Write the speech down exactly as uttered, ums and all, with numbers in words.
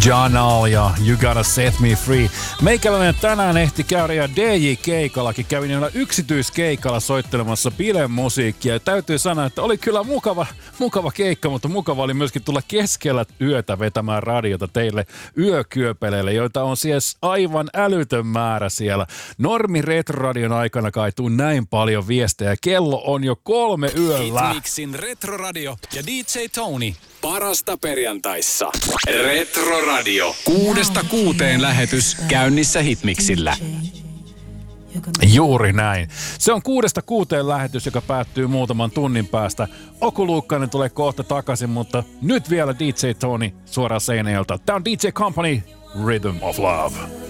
Janal ja You Gotta Set Me Free. Meikäläinen tänään ehti käydä ja D J-keikallakin. Kävin jolla yksityiskeikalla soittelemassa bilemusiikkia. Ja täytyy sanoa, että oli kyllä mukava, mukava keikka, mutta mukava oli myöskin tulla keskellä yötä vetämään radiota teille yökyöpeleille, joita on siis aivan älytön määrä siellä. Normi Retroradion aikana kai tuu näin paljon viestejä. Kello on jo kolme yöllä. Hitmixin Retroradio ja D J Tony. Parasta perjantaissa. Retroradio. Kuudesta kuuteen lähetys käynnissä Hitmixillä. Juuri näin. Se on kuudesta kuuteen lähetys, joka päättyy muutaman tunnin päästä. Oku Luukkanen tulee kohta takaisin, mutta nyt vielä D J Tony suoraan Seinäjoelta. Tää on D J Company, Rhythm of Love.